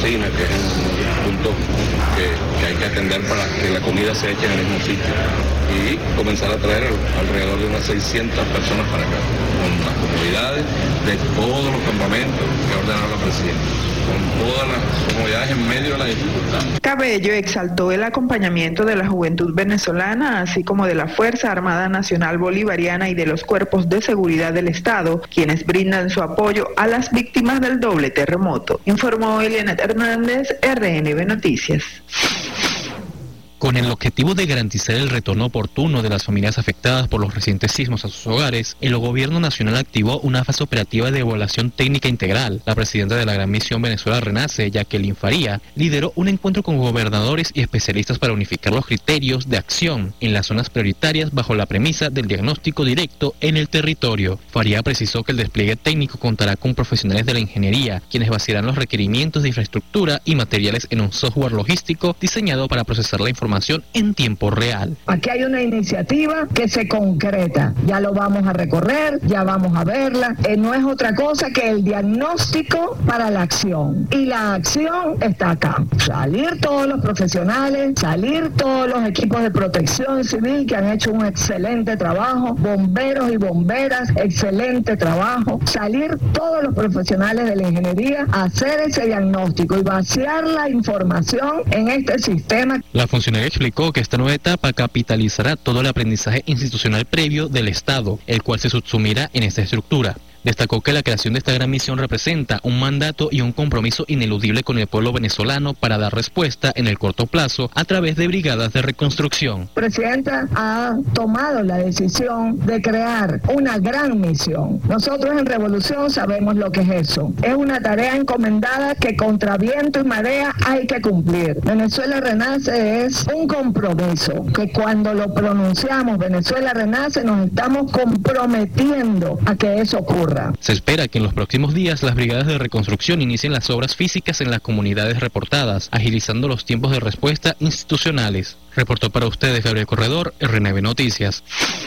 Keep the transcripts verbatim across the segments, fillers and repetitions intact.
cocina, que es un punto que, que hay que atender para que la comida se eche en el mismo sitio. Y comenzar a traer alrededor de unas seiscientas personas para acá, con las comodidades de todos los campamentos que ha ordenado la presidenta, con todas las comodidades en medio de la dificultad. Cabello exaltó el acompañamiento de la juventud venezolana, así como de la Fuerza Armada Nacional Bolivariana y de los cuerpos de seguridad del Estado, quienes brindan su apoyo a las víctimas del doble terremoto. Informó Eliana Hernández, R N B Noticias. Con el objetivo de garantizar el retorno oportuno de las familias afectadas por los recientes sismos a sus hogares, el Gobierno Nacional activó una fase operativa de evaluación técnica integral. La presidenta de la Gran Misión Venezuela Renace, Jacqueline Faría, lideró un encuentro con gobernadores y especialistas para unificar los criterios de acción en las zonas prioritarias bajo la premisa del diagnóstico directo en el territorio. Faría precisó que el despliegue técnico contará con profesionales de la ingeniería, quienes vaciarán los requerimientos de infraestructura y materiales en un software logístico diseñado para procesar la información en tiempo real. Aquí hay una iniciativa que se concreta, ya lo vamos a recorrer, ya vamos a verla, eh, no es otra cosa que el diagnóstico para la acción, y la acción está acá, salir todos los profesionales, salir todos los equipos de protección civil que han hecho un excelente trabajo, bomberos y bomberas, excelente trabajo, salir todos los profesionales de la ingeniería a hacer ese diagnóstico y vaciar la información en este sistema. La funcionaria explicó que esta nueva etapa capitalizará todo el aprendizaje institucional previo del Estado, el cual se subsumirá en esta estructura. Destacó que la creación de esta gran misión representa un mandato y un compromiso ineludible con el pueblo venezolano para dar respuesta en el corto plazo a través de brigadas de reconstrucción. La presidenta ha tomado la decisión de crear una gran misión. Nosotros en Revolución sabemos lo que es eso. Es una tarea encomendada que contra viento y marea hay que cumplir. Venezuela Renace es un compromiso que cuando lo pronunciamos, Venezuela Renace, nos estamos comprometiendo a que eso ocurra. Se espera que en los próximos días las brigadas de reconstrucción inicien las obras físicas en las comunidades reportadas, agilizando los tiempos de respuesta institucionales. Reportó para ustedes Gabriel Corredor, R N B Noticias.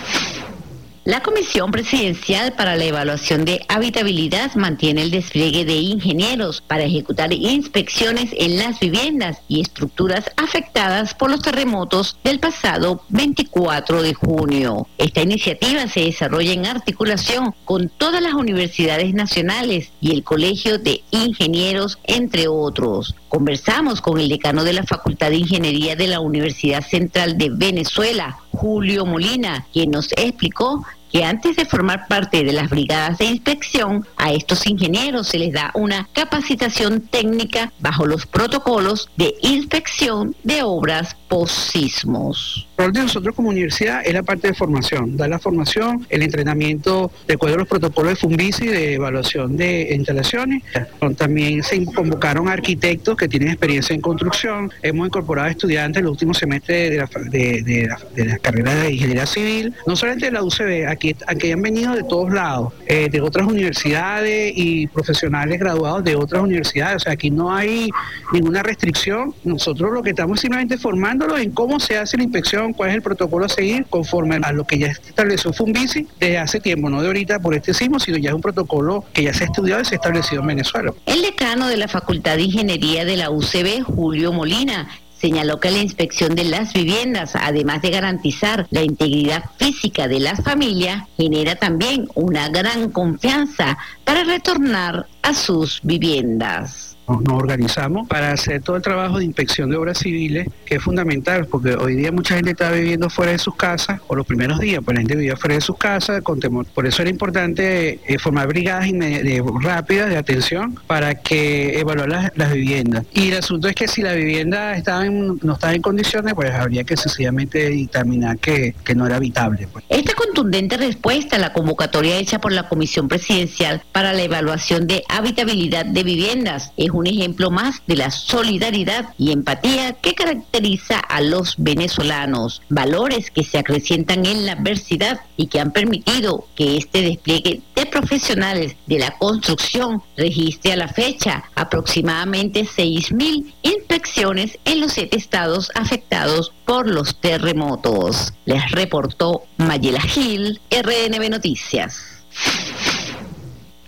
La Comisión Presidencial para la Evaluación de Habitabilidad mantiene el despliegue de ingenieros para ejecutar inspecciones en las viviendas y estructuras afectadas por los terremotos del pasado veinticuatro de junio. Esta iniciativa se desarrolla en articulación con todas las universidades nacionales y el Colegio de Ingenieros, entre otros. Conversamos con el decano de la Facultad de Ingeniería de la Universidad Central de Venezuela, Julio Molina, quien nos explicó que antes de formar parte de las brigadas de inspección, a estos ingenieros se les da una capacitación técnica bajo los protocolos de inspección de obras post-sismos. El rol de nosotros como universidad es la parte de formación, dar la formación, el entrenamiento de acuerdo a los protocolos de Funvisi de evaluación de instalaciones. También se convocaron arquitectos que tienen experiencia en construcción. Hemos incorporado estudiantes en el último semestre de la, de, de la, de la carrera de Ingeniería Civil, no solamente de la U C B, aquí, aquí han venido de todos lados, eh, de otras universidades y profesionales graduados de otras universidades. O sea, aquí no hay ninguna restricción. Nosotros lo que estamos simplemente formándolos en cómo se hace la inspección, cuál es el protocolo a seguir conforme a lo que ya estableció Funvisi desde hace tiempo, no de ahorita por este sismo, sino ya es un protocolo que ya se ha estudiado y se ha establecido en Venezuela. El decano de la Facultad de Ingeniería de la U C B, Julio Molina, señaló que la inspección de las viviendas, además de garantizar la integridad física de las familias, genera también una gran confianza para retornar a sus viviendas. Nos organizamos para hacer todo el trabajo de inspección de obras civiles, que es fundamental, porque hoy día mucha gente está viviendo fuera de sus casas, o los primeros días, pues la gente vivía fuera de sus casas, con temor. Por eso era importante eh, formar brigadas de, rápidas de atención para que evaluar las, las viviendas. Y el asunto es que si la vivienda estaba en, no estaba en condiciones, pues habría que sencillamente dictaminar que, que no era habitable. Pues. Esta contundente respuesta a la convocatoria hecha por la Comisión Presidencial para la Evaluación de Habitabilidad de Viviendas es un ejemplo más de la solidaridad y empatía que caracteriza a los venezolanos, valores que se acrecientan en la adversidad y que han permitido que este despliegue de profesionales de la construcción registre a la fecha aproximadamente seis mil inspecciones en los siete estados afectados por los terremotos. Les reportó Mayela Gil, R N B Noticias.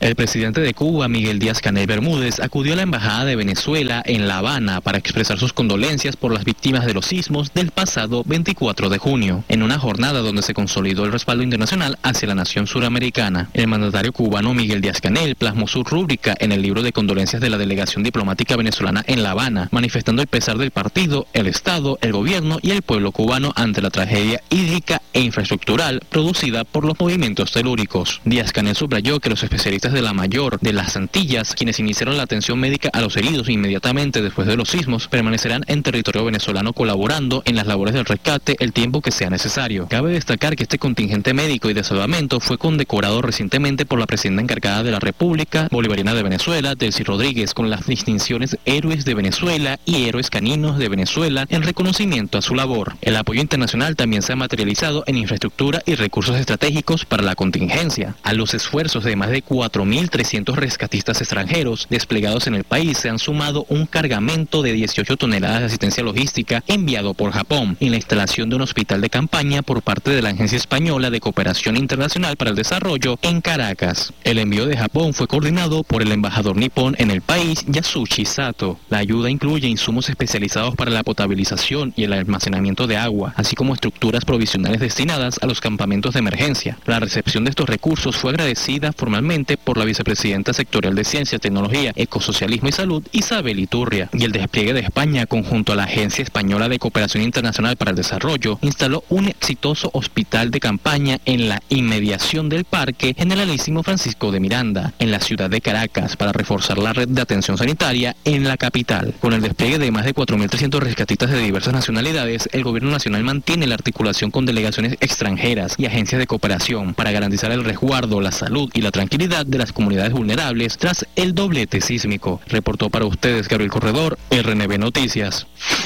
El presidente de Cuba, Miguel Díaz-Canel Bermúdez, acudió a la Embajada de Venezuela en La Habana para expresar sus condolencias por las víctimas de los sismos del pasado veinticuatro de junio, en una jornada donde se consolidó el respaldo internacional hacia la nación suramericana. El mandatario cubano Miguel Díaz-Canel plasmó su rúbrica en el libro de condolencias de la delegación diplomática venezolana en La Habana, manifestando el pesar del partido, el Estado, el gobierno y el pueblo cubano ante la tragedia hídrica e infraestructural producida por los movimientos telúricos. Díaz-Canel subrayó que los especialistas de la mayor de las Antillas, quienes iniciaron la atención médica a los heridos inmediatamente después de los sismos, permanecerán en territorio venezolano colaborando en las labores del rescate el tiempo que sea necesario. Cabe destacar que este contingente médico y de salvamento fue condecorado recientemente por la presidenta encargada de la República Bolivariana de Venezuela, Delcy Rodríguez, con las distinciones Héroes de Venezuela y Héroes Caninos de Venezuela en reconocimiento a su labor. El apoyo internacional también se ha materializado en infraestructura y recursos estratégicos para la contingencia. A los esfuerzos de más de cuatro mil trescientos rescatistas extranjeros desplegados en el país se han sumado un cargamento de dieciocho toneladas de asistencia logística enviado por Japón y la instalación de un hospital de campaña por parte de la Agencia Española de Cooperación Internacional para el Desarrollo en Caracas. El envío de Japón fue coordinado por el embajador nipón en el país, Yasushi Sato. La ayuda incluye insumos especializados para la potabilización y el almacenamiento de agua, así como estructuras provisionales destinadas a los campamentos de emergencia. La recepción de estos recursos fue agradecida formalmente por la vicepresidenta sectorial de Ciencia, Tecnología, Ecosocialismo y Salud, Isabel Iturria, y el despliegue de España, conjunto a la Agencia Española de Cooperación Internacional para el Desarrollo, instaló un exitoso hospital de campaña en la inmediación del Parque Generalísimo Francisco de Miranda, en la ciudad de Caracas, para reforzar la red de atención sanitaria en la capital. Con el despliegue de más de cuatro mil trescientos rescatistas de diversas nacionalidades, el gobierno nacional mantiene la articulación con delegaciones extranjeras y agencias de cooperación para garantizar el resguardo, la salud y la tranquilidad de las comunidades vulnerables tras el doblete sísmico. Reportó para ustedes Gabriel Corredor, R N B Noticias.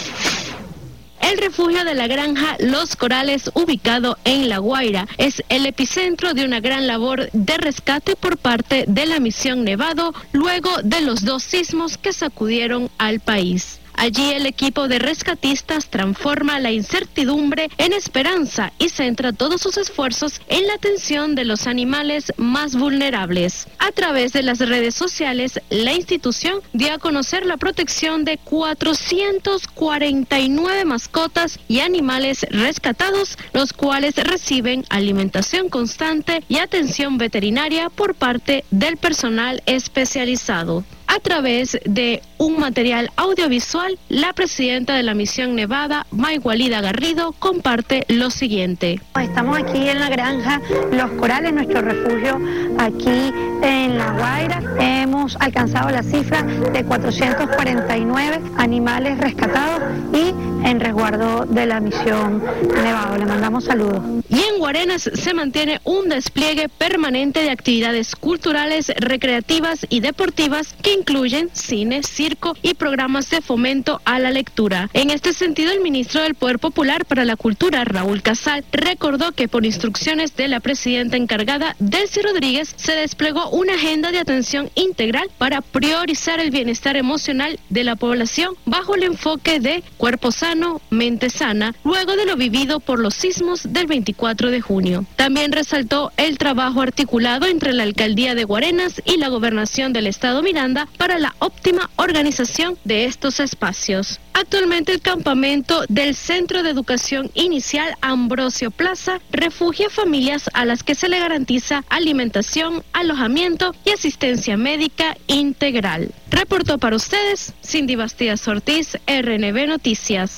El refugio de la granja Los Corales, ubicado en La Guaira, es el epicentro de una gran labor de rescate por parte de la Misión Nevado luego de los dos sismos que sacudieron al país. Allí el equipo de rescatistas transforma la incertidumbre en esperanza y centra todos sus esfuerzos en la atención de los animales más vulnerables. A través de las redes sociales, la institución dio a conocer la protección de cuatrocientas cuarenta y nueve mascotas y animales rescatados, los cuales reciben alimentación constante y atención veterinaria por parte del personal especializado. A través de un material audiovisual, la presidenta de la Misión Nevada, Maygualida Garrido, comparte lo siguiente. Estamos aquí en la granja Los Corales, nuestro refugio aquí en La Guaira. Hemos alcanzado la cifra de cuatrocientos cuarenta y nueve animales rescatados y en resguardo de la Misión Nevado. Le mandamos saludos. Y en Guarenas se mantiene un despliegue permanente de actividades culturales, recreativas y deportivas que incluyen cine, circo y programas de fomento a la lectura. En este sentido, el ministro del Poder Popular para la Cultura, Raúl Casal, recordó que por instrucciones de la presidenta encargada, Delcy Rodríguez, se desplegó una agenda de atención integral para priorizar el bienestar emocional de la población bajo el enfoque de cuerpo sano, mente sana, luego de lo vivido por los sismos del veinticuatro de junio. También resaltó el trabajo articulado entre la Alcaldía de Guarenas y la Gobernación del Estado Miranda para la óptima organización de estos espacios. Actualmente el campamento del Centro de Educación Inicial Ambrosio Plaza refugia familias a las que se le garantiza alimentación, alojamiento y asistencia médica integral. Reportó para ustedes Cindy Bastidas Ortiz, R N B Noticias.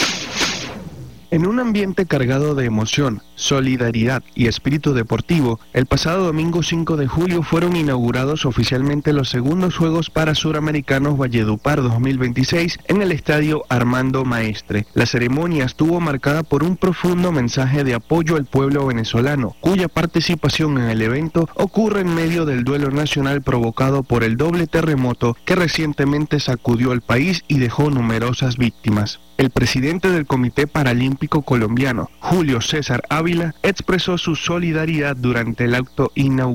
En un ambiente cargado de emoción, solidaridad y espíritu deportivo, el pasado domingo cinco de julio fueron inaugurados oficialmente los segundos Juegos Parasuramericanos Valledupar dos mil veintiséis en el Estadio Armando Maestre. La ceremonia estuvo marcada por un profundo mensaje de apoyo al pueblo venezolano, cuya participación en el evento ocurre en medio del duelo nacional provocado por el doble terremoto que recientemente sacudió el país y dejó numerosas víctimas. El presidente del Comité Paralímpico Colombiano, Julio César Ávila, expresó su solidaridad durante el acto inaugural.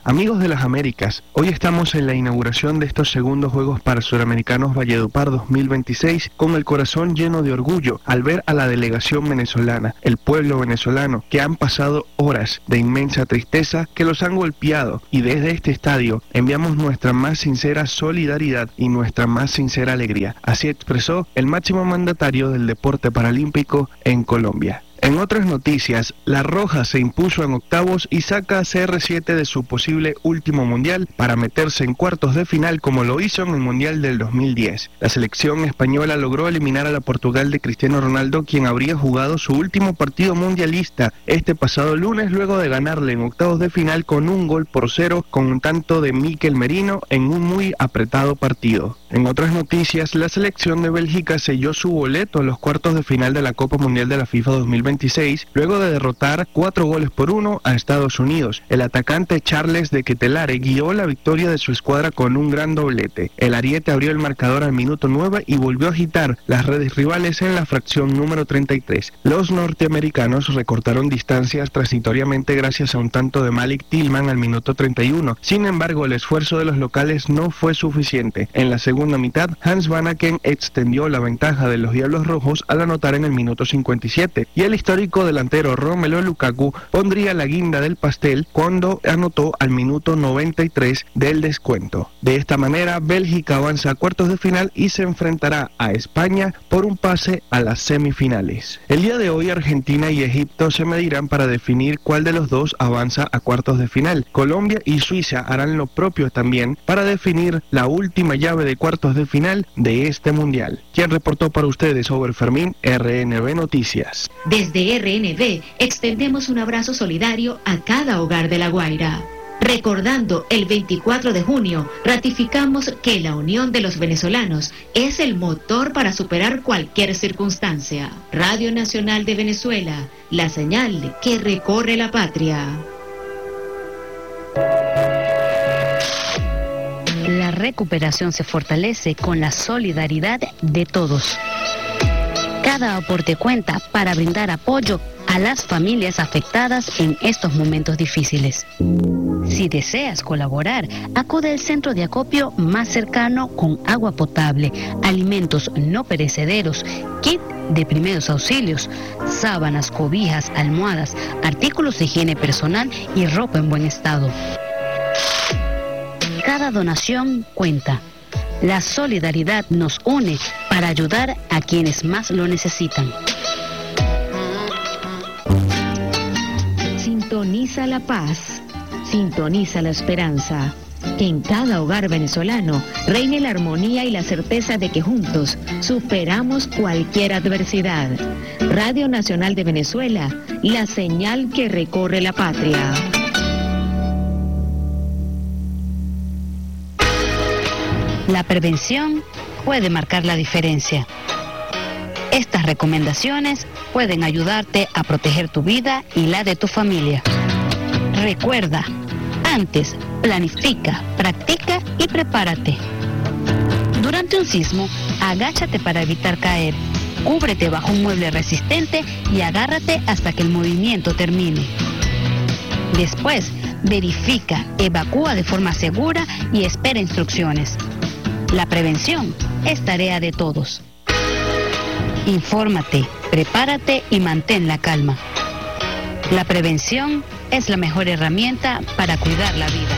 Amigos de las Américas, hoy estamos en la inauguración de estos segundos Juegos Parasuramericanos Valledupar dos mil veintiséis con el corazón lleno de orgullo al ver a la delegación venezolana, el pueblo venezolano, que han pasado horas de inmensa tristeza que los han golpeado, y desde este estadio enviamos nuestra más sincera solidaridad y nuestra más sincera alegría. Así expresó el máximo mandatario del deporte paralímpico en Colombia. En otras noticias, La Roja se impuso en octavos y saca a C R siete de su posible último mundial para meterse en cuartos de final como lo hizo en el Mundial del dos mil diez. La selección española logró eliminar a la Portugal de Cristiano Ronaldo, quien habría jugado su último partido mundialista este pasado lunes luego de ganarle en octavos de final con un gol por cero con un tanto de Mikel Merino en un muy apretado partido. En otras noticias, la selección de Bélgica selló su boleto a los cuartos de final de la Copa Mundial de la FIFA dos mil veintiséis, luego de derrotar cuatro goles por uno a Estados Unidos. El atacante Charles de Ketelare guió la victoria de su escuadra con un gran doblete. El ariete abrió el marcador al minuto nueve y volvió a agitar las redes rivales en la fracción número treinta y tres. Los norteamericanos recortaron distancias transitoriamente gracias a un tanto de Malik Tillman al minuto treinta y uno. Sin embargo, el esfuerzo de los locales no fue suficiente. En la segunda mitad, Hans Vanaken extendió la ventaja de los Diablos Rojos al anotar en el minuto cincuenta y siete, y el histórico delantero Romelu Lukaku pondría la guinda del pastel cuando anotó al minuto noventa y tres del descuento. De esta manera, Bélgica avanza a cuartos de final y se enfrentará a España por un pase a las semifinales. El día de hoy, Argentina y Egipto se medirán para definir cuál de los dos avanza a cuartos de final. Colombia y Suiza harán lo propio también para definir la última llave de cuartos de final de este mundial. Quien reportó para ustedes, Over Fermín, R N B Noticias. Desde R N B extendemos un abrazo solidario a cada hogar de La Guaira. Recordando el veinticuatro de junio, ratificamos que la unión de los venezolanos es el motor para superar cualquier circunstancia. Radio Nacional de Venezuela, la señal que recorre la patria. La recuperación se fortalece con la solidaridad de todos. Cada aporte cuenta para brindar apoyo a las familias afectadas en estos momentos difíciles. Si deseas colaborar, acude al centro de acopio más cercano con agua potable, alimentos no perecederos, kit de primeros auxilios, sábanas, cobijas, almohadas, artículos de higiene personal y ropa en buen estado. Cada donación cuenta. La solidaridad nos une para ayudar a quienes más lo necesitan. Sintoniza la paz, sintoniza la esperanza. Que en cada hogar venezolano reine la armonía y la certeza de que juntos superamos cualquier adversidad. Radio Nacional de Venezuela, la señal que recorre la patria. La prevención puede marcar la diferencia. Estas recomendaciones pueden ayudarte a proteger tu vida y la de tu familia. Recuerda, antes, planifica, practica y prepárate. Durante un sismo, agáchate para evitar caer. Cúbrete bajo un mueble resistente y agárrate hasta que el movimiento termine. Después, verifica, evacúa de forma segura y espera instrucciones. La prevención es tarea de todos. Infórmate, prepárate y mantén la calma. La prevención es la mejor herramienta para cuidar la vida.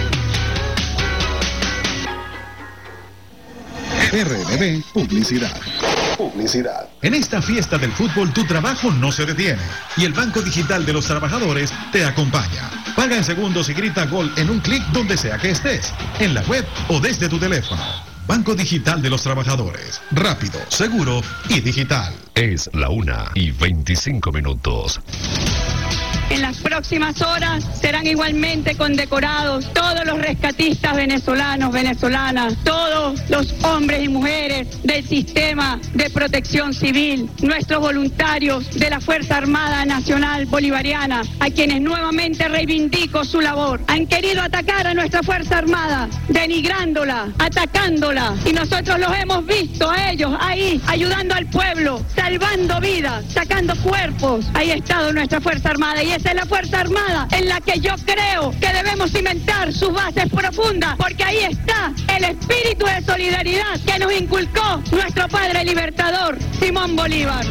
R N B Publicidad. Publicidad. En esta fiesta del fútbol tu trabajo no se detiene y el Banco Digital de los Trabajadores te acompaña. Paga en segundos y grita gol en un clic donde sea que estés, en la web o desde tu teléfono. Banco Digital de los Trabajadores. Rápido, seguro y digital. Es la una y veinticinco minutos. En las próximas horas serán igualmente condecorados todos los rescatistas venezolanos, venezolanas, todos los hombres y mujeres del sistema de protección civil, nuestros voluntarios de la Fuerza Armada Nacional Bolivariana, a quienes nuevamente reivindico su labor. Han querido atacar a nuestra Fuerza Armada, denigrándola, atacándola, y nosotros los hemos visto a ellos ellos ahí, ayudando al pueblo, salvando vidas, sacando cuerpos. Ahí ha estado nuestra Fuerza Armada y esa es la Fuerza Armada en la que yo creo que debemos cimentar sus bases profundas, porque ahí está el espíritu de solidaridad que nos inculcó nuestro padre libertador, Simón Bolívar.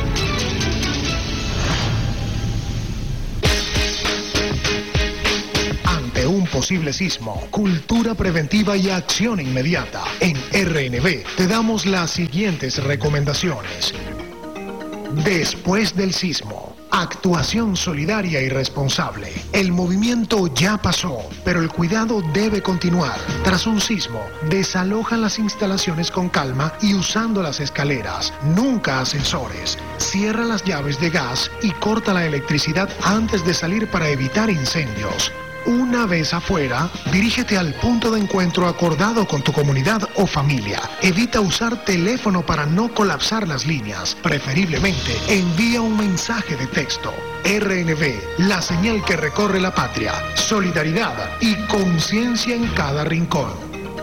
Ante un posible sismo, cultura preventiva y acción inmediata. En R N B te damos las siguientes recomendaciones. Después del sismo, actuación solidaria y responsable. El movimiento ya pasó, pero el cuidado debe continuar. Tras un sismo, desaloja las instalaciones con calma y usando las escaleras, nunca ascensores. Cierra las llaves de gas y corta la electricidad antes de salir para evitar incendios. Una vez afuera, dirígete al punto de encuentro acordado con tu comunidad o familia. Evita usar teléfono para no colapsar las líneas. Preferiblemente, envía un mensaje de texto. R N B, la señal que recorre la patria. Solidaridad y conciencia en cada rincón.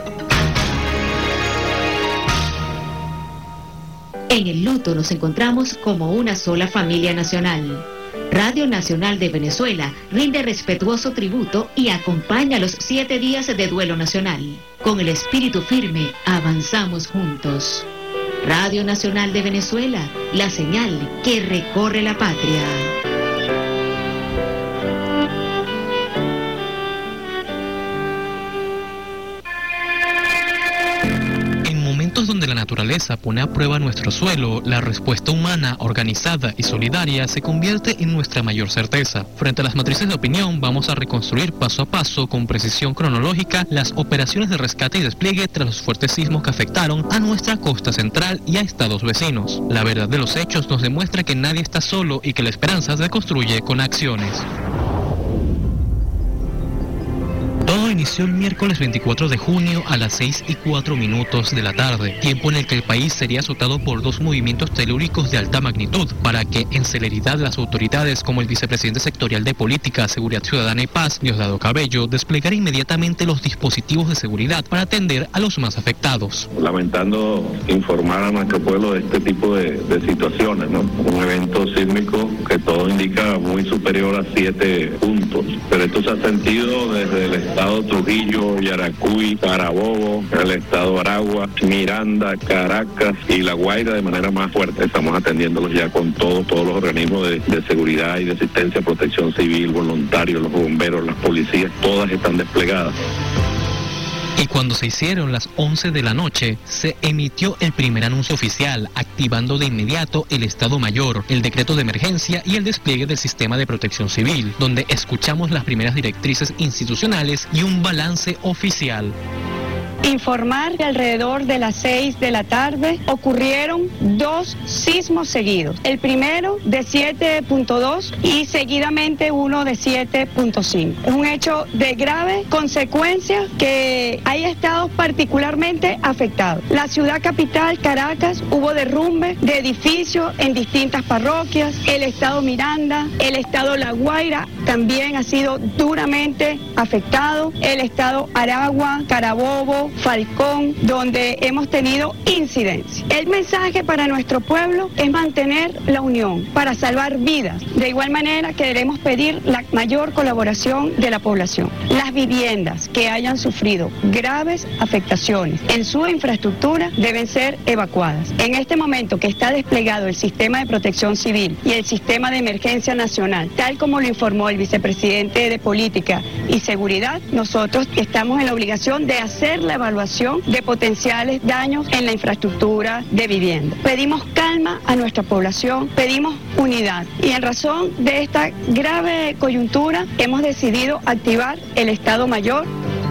En el luto nos encontramos como una sola familia nacional. Radio Nacional de Venezuela rinde respetuoso tributo y acompaña los siete días de duelo nacional. Con el espíritu firme, avanzamos juntos. Radio Nacional de Venezuela, la señal que recorre la patria. Donde la naturaleza pone a prueba nuestro suelo, la respuesta humana, organizada y solidaria se convierte en nuestra mayor certeza. Frente a las matrices de opinión, vamos a reconstruir paso a paso, con precisión cronológica, las operaciones de rescate y despliegue tras los fuertes sismos que afectaron a nuestra costa central y a estados vecinos. La verdad de los hechos nos demuestra que nadie está solo y que la esperanza se construye con acciones. Todo inició el miércoles veinticuatro de junio a las seis y cuatro minutos de la tarde, tiempo en el que el país sería azotado por dos movimientos telúricos de alta magnitud, para que en celeridad las autoridades como el vicepresidente sectorial de Política, Seguridad Ciudadana y Paz, Diosdado Cabello, desplegara inmediatamente los dispositivos de seguridad para atender a los más afectados. Lamentando informar a nuestro pueblo de este tipo de, de situaciones, ¿no? Un evento sísmico que todo indica muy superior a siete puntos, pero esto se ha sentido desde el estado Estado Trujillo, Yaracuy, Carabobo, el estado Aragua, Miranda, Caracas y La Guaira de manera más fuerte. Estamos atendiéndolos ya con todos, todos los organismos de, de seguridad y de asistencia, protección civil, voluntarios, los bomberos, las policías, todas están desplegadas. Y cuando se hicieron las once de la noche, se emitió el primer anuncio oficial, activando de inmediato el Estado Mayor, el decreto de emergencia y el despliegue del sistema de protección civil, donde escuchamos las primeras directrices institucionales y un balance oficial. Informar que alrededor de las seis de la tarde ocurrieron dos sismos seguidos. El primero de siete punto dos y seguidamente uno de siete punto cinco. Es un hecho de grave consecuencia que hay estados particularmente afectados. La ciudad capital, Caracas, hubo derrumbe de edificios en distintas parroquias. El estado Miranda, el estado La Guaira también ha sido duramente afectado. El estado Aragua, Carabobo, Falcón, donde hemos tenido incidencia. El mensaje para nuestro pueblo es mantener la unión para salvar vidas. De igual manera queremos pedir la mayor colaboración de la población. Las viviendas que hayan sufrido graves afectaciones en su infraestructura deben ser evacuadas. En este momento que está desplegado el sistema de protección civil y el sistema de emergencia nacional, tal como lo informó el vicepresidente de Política y Seguridad, nosotros estamos en la obligación de hacer la evaluación de potenciales daños en la infraestructura de vivienda. Pedimos calma a nuestra población, pedimos unidad y en razón de esta grave coyuntura hemos decidido activar el Estado Mayor.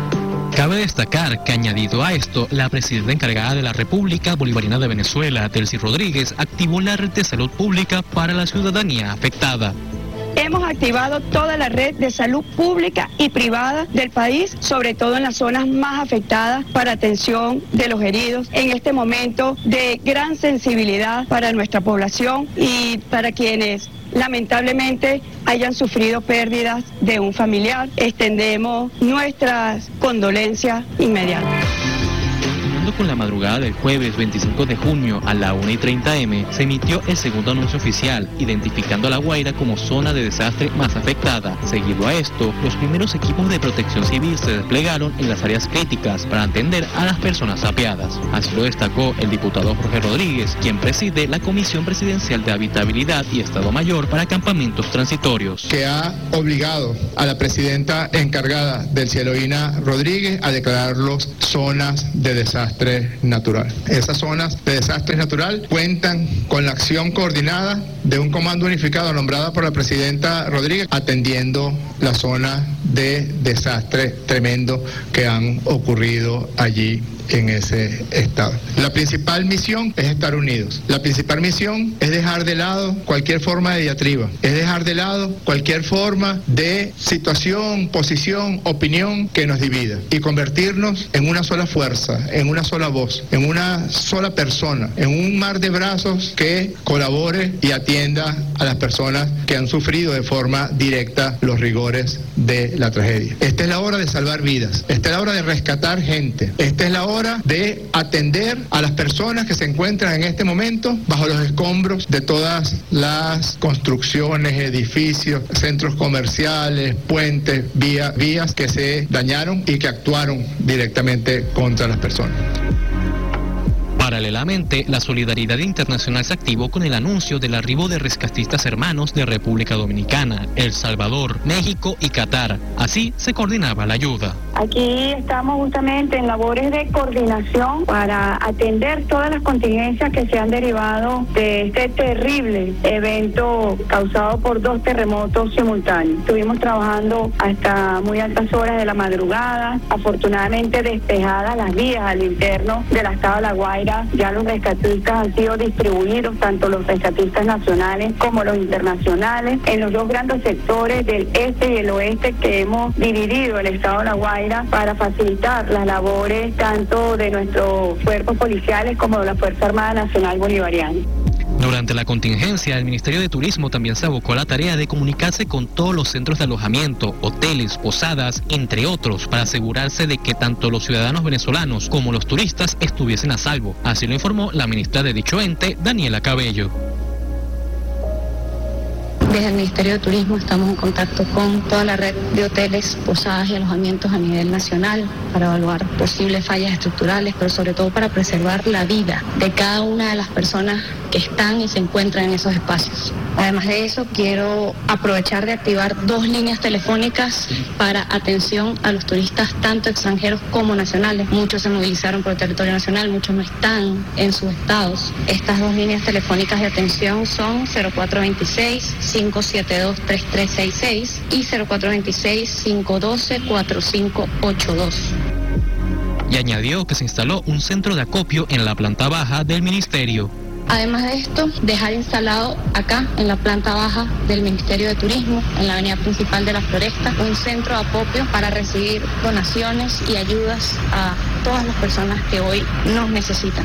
Cabe destacar que, añadido a esto, la presidenta encargada de la República Bolivariana de Venezuela, Delcy Rodríguez, activó la red de salud pública para la ciudadanía afectada. Hemos activado toda la red de salud pública y privada del país, sobre todo en las zonas más afectadas, para atención de los heridos en este momento de gran sensibilidad para nuestra población y para quienes lamentablemente hayan sufrido pérdidas de un familiar. Extendemos nuestras condolencias inmediatas. Coincidiendo con la madrugada del jueves veinticinco de junio a la una y treinta eme, se emitió el segundo anuncio oficial, identificando a La Guaira como zona de desastre más afectada. Seguido a esto, los primeros equipos de protección civil se desplegaron en las áreas críticas para atender a las personas sapeadas. Así lo destacó el diputado Jorge Rodríguez, quien preside la Comisión Presidencial de Habitabilidad y Estado Mayor para Campamentos Transitorios, que ha obligado a la presidenta encargada del Cieloína Rodríguez a declararlos zonas de desastre natural. Esas zonas de desastre natural cuentan con la acción coordinada de un comando unificado nombrado por la presidenta Rodríguez, atendiendo la zona de desastre tremendo que han ocurrido allí en ese estado. La principal misión es estar unidos. La principal misión es dejar de lado cualquier forma de diatriba, es dejar de lado cualquier forma de situación, posición, opinión que nos divida y convertirnos en una sola fuerza, en una sola voz, en una sola persona, en un mar de brazos que colabore y atienda a las personas que han sufrido de forma directa los rigores de la tragedia. Esta es la hora de salvar vidas, esta es la hora de rescatar gente, esta es la hora de atender a las personas que se encuentran en este momento bajo los escombros de todas las construcciones, edificios, centros comerciales, puentes, vía, vías que se dañaron y que actuaron directamente contra las personas. Paralelamente, la solidaridad internacional se activó con el anuncio del arribo de rescatistas hermanos de República Dominicana, El Salvador, México y Qatar. Así se coordinaba la ayuda. Aquí estamos justamente en labores de coordinación para atender todas las contingencias que se han derivado de este terrible evento causado por dos terremotos simultáneos. Estuvimos trabajando hasta muy altas horas de la madrugada, afortunadamente despejadas las vías al interno del estado de La Guaira. Ya los rescatistas han sido distribuidos, tanto los rescatistas nacionales como los internacionales, en los dos grandes sectores del este y el oeste que hemos dividido el estado de La Guaira para facilitar las labores tanto de nuestros cuerpos policiales como de la Fuerza Armada Nacional Bolivariana. Durante la contingencia, el Ministerio de Turismo también se abocó a la tarea de comunicarse con todos los centros de alojamiento, hoteles, posadas, entre otros, para asegurarse de que tanto los ciudadanos venezolanos como los turistas estuviesen a salvo. Así lo informó la ministra de dicho ente, Daniela Cabello. Desde el Ministerio de Turismo estamos en contacto con toda la red de hoteles, posadas y alojamientos a nivel nacional para evaluar posibles fallas estructurales, pero sobre todo para preservar la vida de cada una de las personas que están y se encuentran en esos espacios. Además de eso, quiero aprovechar de activar dos líneas telefónicas para atención a los turistas, tanto extranjeros como nacionales. Muchos se movilizaron por el territorio nacional, muchos no están en sus estados. Estas dos líneas telefónicas de atención son cero cuatro dos seis, cinco siete dos, tres tres seis seis y cero cuatro dos seis, cinco uno dos, cuatro cinco ocho dos. Y añadió que se instaló un centro de acopio en la planta baja del ministerio. Además de esto, dejar instalado acá, en la planta baja del Ministerio de Turismo, en la avenida principal de La Floresta, un centro de acopio para recibir donaciones y ayudas a todas las personas que hoy nos necesitan.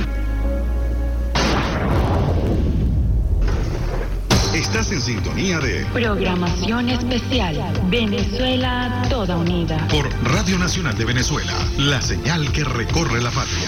Estás en sintonía de Programación Especial Venezuela Toda Unida por Radio Nacional de Venezuela, la señal que recorre la patria.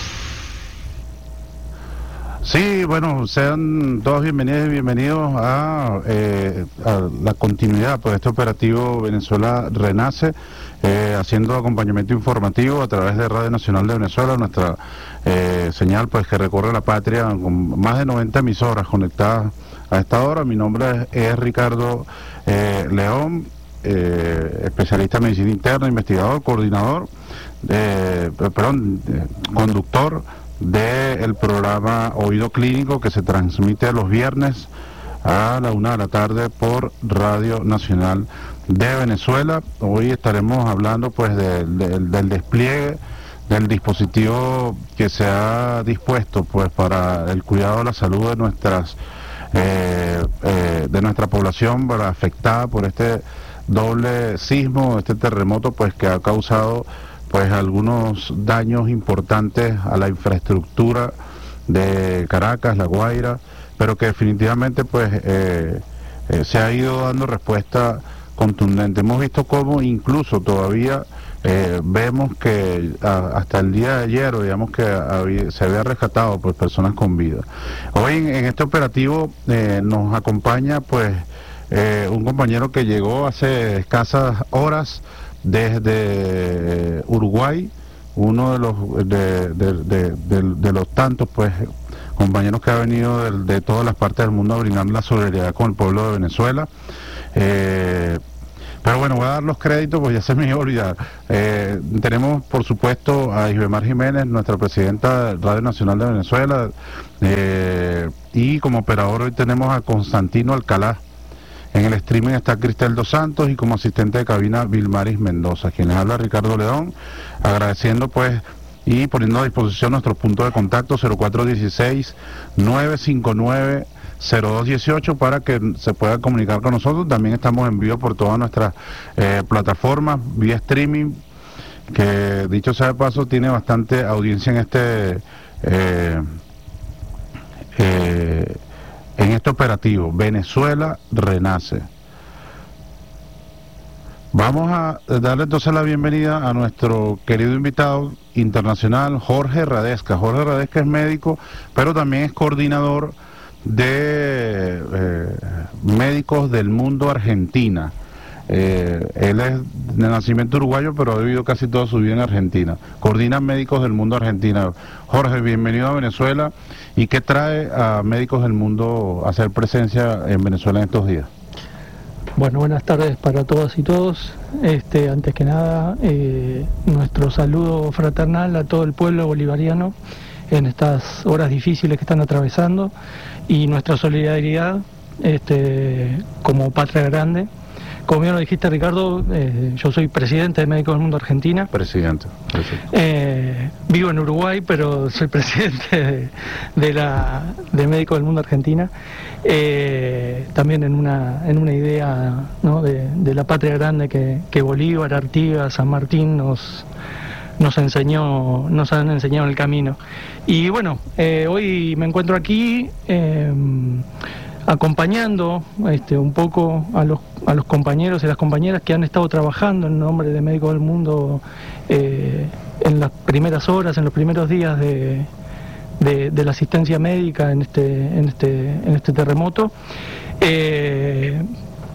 Sí, bueno, sean todos bienvenidos y bienvenidos a, eh, a la continuidad pues, de este operativo Venezuela Renace, eh, haciendo acompañamiento informativo a través de Radio Nacional de Venezuela, nuestra eh, señal pues que recorre la patria con más de noventa emisoras conectadas a esta hora. Mi nombre es, es Ricardo eh, León, eh, especialista en medicina interna, investigador, coordinador, de, perdón, de, conductor del programa Oído Clínico que se transmite los viernes a la una de la tarde por Radio Nacional de Venezuela. Hoy estaremos hablando pues de, de, del despliegue del dispositivo que se ha dispuesto pues para el cuidado de la salud de nuestras eh, eh, de nuestra población para afectada por este doble sismo, este terremoto pues que ha causado pues algunos daños importantes a la infraestructura de Caracas, La Guaira, pero que definitivamente pues eh, eh, se ha ido dando respuesta contundente. Hemos visto cómo incluso todavía eh, vemos que a, hasta el día de ayer, digamos que había, se había rescatado pues personas con vida. Hoy en, en este operativo eh, nos acompaña pues eh, un compañero que llegó hace escasas horas desde Uruguay, uno de los de, de, de, de, de los tantos pues compañeros que ha venido de, de todas las partes del mundo a brindar la solidaridad con el pueblo de Venezuela. Eh, pero bueno, voy a dar los créditos, pues ya se me iba a olvidar. Eh, tenemos, por supuesto, a Isbemar Jiménez, nuestra presidenta de Radio Nacional de Venezuela, eh, y como operador hoy tenemos a Constantino Alcalá. En el streaming está Cristel Dos Santos y como asistente de cabina Vilmaris Mendoza. Quien les habla, Ricardo León, agradeciendo pues y poniendo a disposición nuestro punto de contacto cero cuatro uno seis, nueve cinco nueve, cero dos uno ocho para que se pueda comunicar con nosotros. También estamos en vivo por todas nuestras eh, plataformas, vía streaming, que dicho sea de paso tiene bastante audiencia en este eh, eh, en este operativo. Venezuela renace. Vamos a darle entonces la bienvenida a nuestro querido invitado internacional, Jorge Radesca. Jorge Radesca es médico, pero también es coordinador de eh, Médicos del Mundo Argentina. Eh, él es de nacimiento uruguayo, pero ha vivido casi toda su vida en Argentina. Coordina Médicos del Mundo Argentina. Jorge, bienvenido a Venezuela. ¿Y qué trae a Médicos del Mundo a hacer presencia en Venezuela en estos días? Bueno, buenas tardes para todas y todos. Este, antes que nada, eh, nuestro saludo fraternal a todo el pueblo bolivariano en estas horas difíciles que están atravesando y nuestra solidaridad este, como patria grande. Como bien lo dijiste, Ricardo, eh, yo soy presidente de Médicos del Mundo Argentina. Presidente. presidente. Eh, vivo en Uruguay, pero soy presidente de, de, la, de Médicos del Mundo Argentina. Eh, también en una, en una idea, ¿no? de, de la patria grande que, que Bolívar, Artigas, San Martín nos, nos enseñó, nos han enseñado el camino. Y bueno, eh, hoy me encuentro aquí eh, acompañando este, un poco a los, a los compañeros y las compañeras que han estado trabajando en nombre de Médicos del Mundo eh, en las primeras horas, en los primeros días de, de, de la asistencia médica en este, en este, en este terremoto. Eh,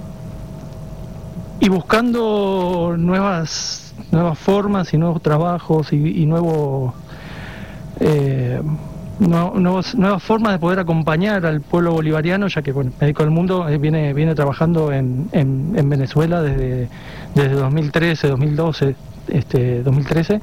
y buscando nuevas, nuevas formas y nuevos trabajos y, y nuevos... Eh, No, nuevos, nuevas formas de poder acompañar al pueblo bolivariano, ya que bueno, Médicos del Mundo eh, viene, viene trabajando en, en, en Venezuela desde, desde dos mil trece, dos mil doce, este, dos mil trece,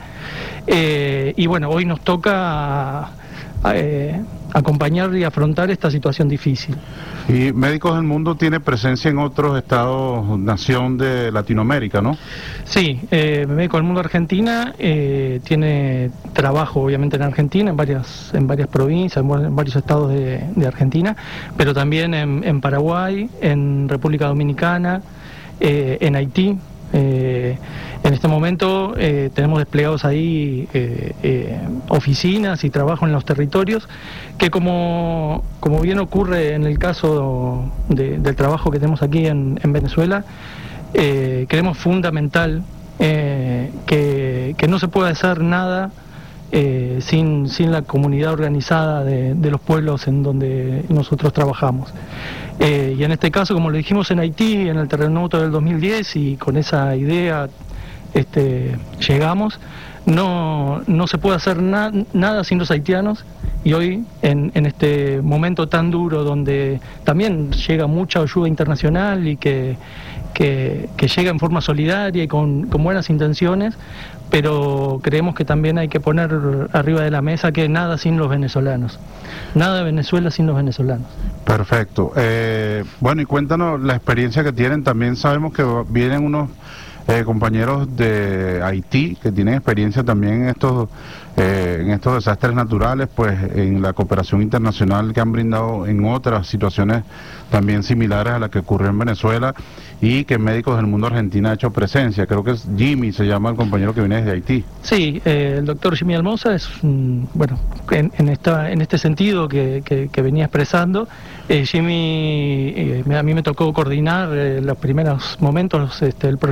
eh, y bueno, hoy nos toca eh, acompañar y afrontar esta situación difícil. Y Médicos del Mundo tiene presencia en otros estados, nación de Latinoamérica, ¿no? Sí, eh, Médicos del Mundo Argentina eh, tiene trabajo obviamente en Argentina, en varias en varias provincias, en varios estados de, de Argentina, pero también en, en Paraguay, en República Dominicana, eh, en Haití. Eh, en este momento eh, tenemos desplegados ahí eh, eh, oficinas y trabajo en los territorios que como, como bien ocurre en el caso de, del trabajo que tenemos aquí en, en Venezuela, eh, creemos fundamental eh, que, que no se puede hacer nada eh, sin, sin la comunidad organizada de, de los pueblos en donde nosotros trabajamos. Eh, y en este caso, como lo dijimos en Haití, en el terremoto del dos mil diez, y con esa idea este, llegamos, no, no se puede hacer na nada sin los haitianos, y hoy, en, en este momento tan duro, donde también llega mucha ayuda internacional y que, que, que llega en forma solidaria y con, con buenas intenciones, pero creemos que también hay que poner arriba de la mesa que nada sin los venezolanos, nada de Venezuela sin los venezolanos. Perfecto. Eh, bueno, y cuéntanos la experiencia que tienen. También sabemos que vienen unos eh, compañeros de Haití que tienen experiencia también en estos eh, en estos desastres naturales, pues en la cooperación internacional que han brindado en otras situaciones también similares a las que ocurrió en Venezuela, y que Médicos del Mundo Argentina ha hecho presencia. Creo que es Jimmy, se llama el compañero que viene desde Haití. Sí, eh, el doctor Jimmy Almoza es, mm, bueno, en, en, esta, en este sentido que, que, que venía expresando, eh, Jimmy, eh, a mí me tocó coordinar eh, los primeros momentos este, el proyecto de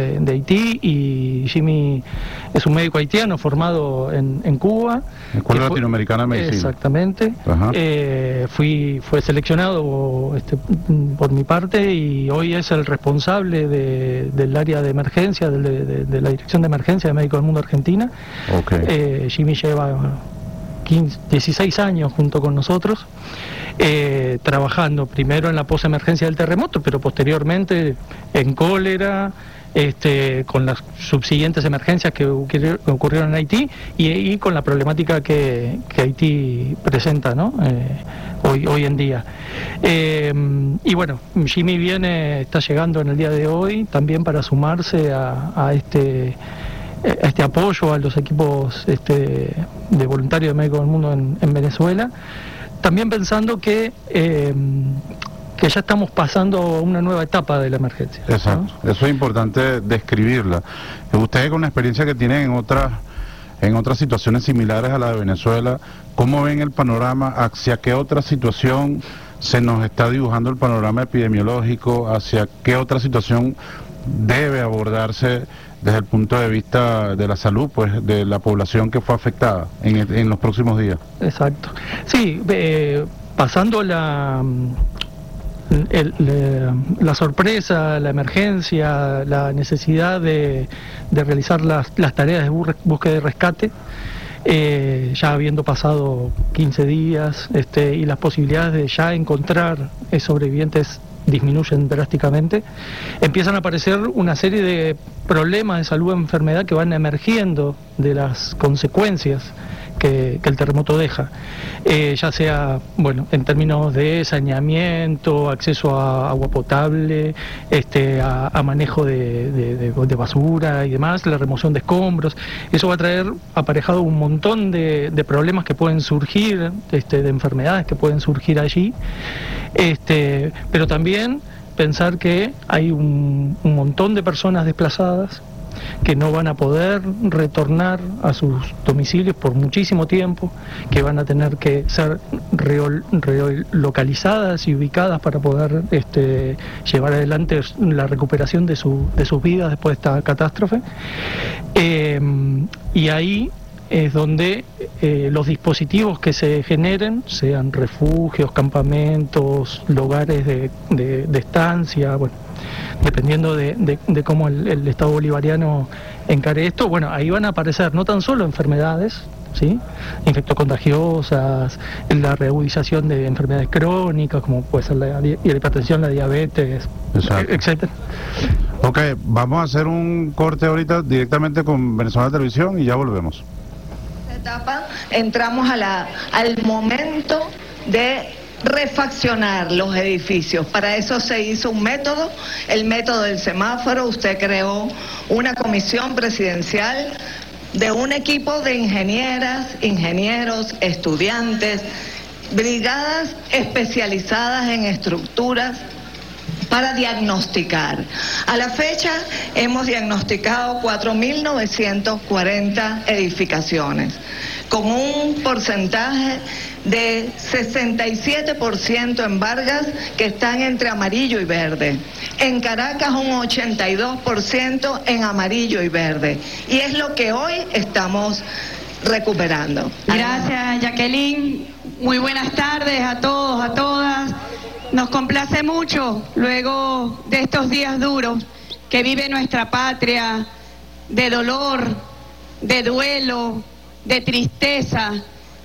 de, de Haití, y Jimmy es un médico haitiano formado en, en Cuba. Escuela Latinoamericana de Medicina. Exactamente. Eh, fui fue seleccionado este, por mi parte, y hoy es el responsable de, del área de emergencia, de, de, de la Dirección de Emergencia de Médicos del Mundo Argentina. Okay. Eh, Jimmy lleva quince, dieciséis años junto con nosotros, eh, trabajando primero en la posemergencia del terremoto, pero posteriormente en cólera, este, con las subsiguientes emergencias que ocurrieron en Haití, y, y con la problemática que, que Haití presenta, ¿no? eh, hoy, hoy en día. Eh, y bueno, Jimmy viene, está llegando en el día de hoy también para sumarse a, a este... este apoyo a los equipos este, de voluntarios de Médicos del Mundo en, en Venezuela, también pensando que eh, que ya estamos pasando a una nueva etapa de la emergencia. Exacto, ¿no? Eso es importante describirla. Ustedes, con la experiencia que tienen en otras en otras situaciones similares a la de Venezuela, ¿cómo ven el panorama? ¿Hacia qué otra situación se nos está dibujando el panorama epidemiológico? ¿Hacia qué otra situación debe abordarse desde el punto de vista de la salud, pues, de la población que fue afectada en, en los próximos días? Exacto. Sí, eh, pasando la, el, la, la sorpresa, la emergencia, la necesidad de, de realizar las, las tareas de búsqueda y rescate, eh, ya habiendo pasado quince días, este, y las posibilidades de ya encontrar eh, sobrevivientes disminuyen drásticamente, empiezan a aparecer una serie de problemas de salud e enfermedad que van emergiendo de las consecuencias que, que el terremoto deja, eh, ya sea, bueno, en términos de saneamiento, acceso a agua potable, este, a, a manejo de, de, de, de basura y demás, la remoción de escombros. Eso va a traer aparejado un montón de, de problemas que pueden surgir, este, de enfermedades que pueden surgir allí, este, pero también pensar que hay un, un montón de personas desplazadas que no van a poder retornar a sus domicilios por muchísimo tiempo, que van a tener que ser relocalizadas y ubicadas para poder este, llevar adelante la recuperación de, su, de sus vidas después de esta catástrofe. Eh, y ahí es donde eh, los dispositivos que se generen, sean refugios, campamentos, lugares de, de, de estancia, bueno, dependiendo de, de, de cómo el, el Estado bolivariano encare esto, bueno, ahí van a aparecer no tan solo enfermedades, ¿sí?, infectocontagiosas, la reagudización de enfermedades crónicas, como puede ser la, la hipertensión, la diabetes, etcétera. Ok, vamos a hacer un corte ahorita directamente con Venezuela Televisión y ya volvemos. Etapa, entramos a la, al momento de refaccionar los edificios. Para eso se hizo un método, el método del semáforo. Usted creó una comisión presidencial de un equipo de ingenieras, ingenieros, estudiantes, brigadas especializadas en estructuras para diagnosticar. A la fecha hemos diagnosticado cuatro mil novecientas cuarenta edificaciones, con un porcentaje de sesenta y siete por ciento en Vargas, que están entre amarillo y verde. En Caracas un ochenta y dos por ciento en amarillo y verde. Y es lo que hoy estamos recuperando. Gracias, Jacqueline. Muy buenas tardes a todos, a todas. Nos complace mucho, luego de estos días duros que vive nuestra patria, de dolor, de duelo, de tristeza,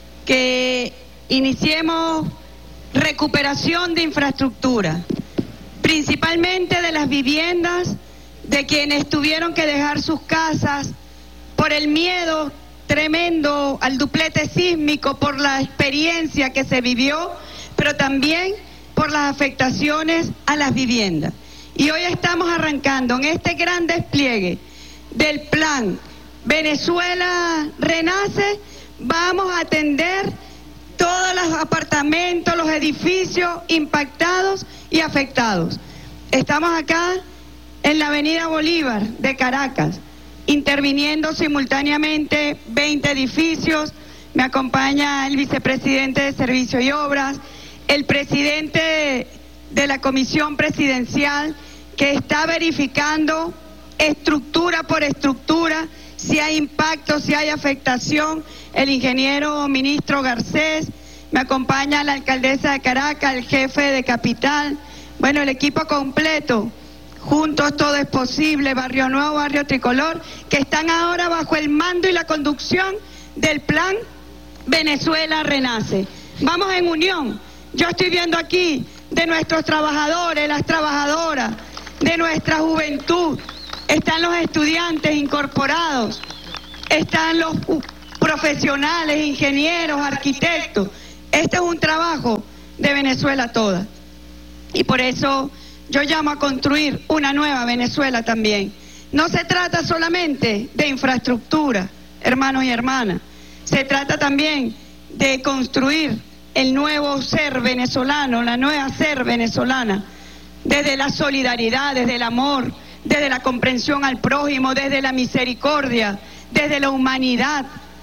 que iniciemos recuperación de infraestructura, principalmente de las viviendas de quienes tuvieron que dejar sus casas por el miedo tremendo al duplete sísmico, por la experiencia que se vivió, pero también por las afectaciones a las viviendas. Y hoy estamos arrancando en este gran despliegue del plan Venezuela Renace. Vamos a atender todos los apartamentos, los edificios impactados y afectados. Estamos acá en la avenida Bolívar de Caracas, interviniendo simultáneamente veinte edificios. Me acompaña el vicepresidente de Servicio y Obras, el presidente de la Comisión Presidencial, que está verificando estructura por estructura, si hay impacto, si hay afectación. El ingeniero ministro Garcés, me acompaña la alcaldesa de Caracas, el jefe de Capital, bueno, el equipo completo. Juntos todo es posible, Barrio Nuevo, Barrio Tricolor, que están ahora bajo el mando y la conducción del plan Venezuela Renace. Vamos en unión. Yo estoy viendo aquí de nuestros trabajadores, las trabajadoras, de nuestra juventud, están los estudiantes incorporados, están los profesionales, ingenieros, arquitectos. Este es un trabajo de Venezuela toda. Y por eso yo llamo a construir una nueva Venezuela también. No se trata solamente de infraestructura, hermanos y hermanas. Se trata también de construir el nuevo ser venezolano, la nueva ser venezolana, desde la solidaridad, desde el amor, desde la comprensión al prójimo, desde la misericordia, desde la humanidad.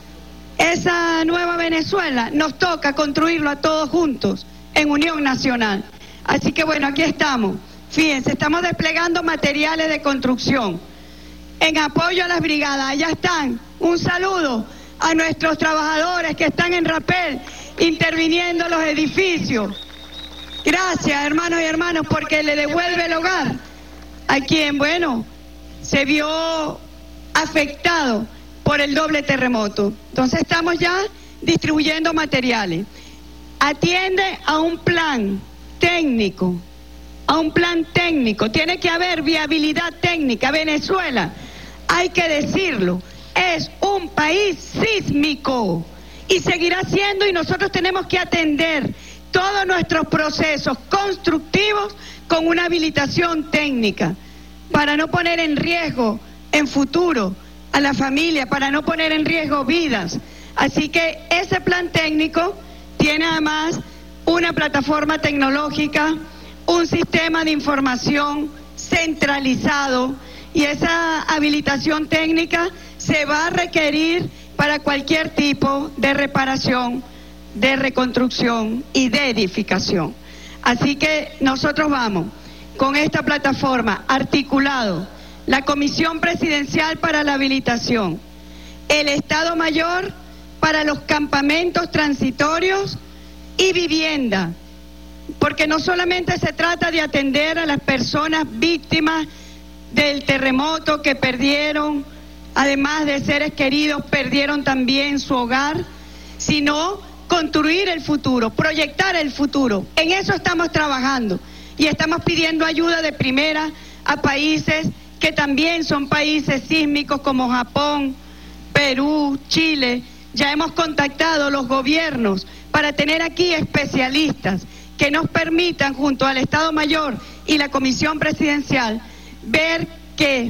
Esa nueva Venezuela nos toca construirlo a todos juntos, en unión nacional. Así que bueno, aquí estamos. Fíjense, estamos desplegando materiales de construcción en apoyo a las brigadas. Allá están. Un saludo a nuestros trabajadores que están en Rapel interviniendo en los edificios. Gracias, hermanos y hermanas, porque le devuelve el hogar a quien, bueno, se vio afectado por el doble terremoto. Entonces estamos ya distribuyendo materiales. Atiende a un plan técnico, a un plan técnico. Tiene que haber viabilidad técnica. Venezuela, hay que decirlo, es un país sísmico y seguirá siendo, y nosotros tenemos que atender todos nuestros procesos constructivos con una habilitación técnica para no poner en riesgo en futuro a la familia, para no poner en riesgo vidas. Así que ese plan técnico tiene además una plataforma tecnológica, un sistema de información centralizado, y esa habilitación técnica se va a requerir para cualquier tipo de reparación, de reconstrucción y de edificación. Así que nosotros vamos con esta plataforma articulado, la Comisión Presidencial para la Habilitación, el Estado Mayor para los campamentos transitorios y vivienda, porque no solamente se trata de atender a las personas víctimas del terremoto que perdieron, además de seres queridos, perdieron también su hogar, sino construir el futuro, proyectar el futuro. En eso estamos trabajando y estamos pidiendo ayuda de primera a países que también son países sísmicos como Japón, Perú, Chile. Ya hemos contactado los gobiernos para tener aquí especialistas que nos permitan, junto al Estado Mayor y la Comisión Presidencial, ver que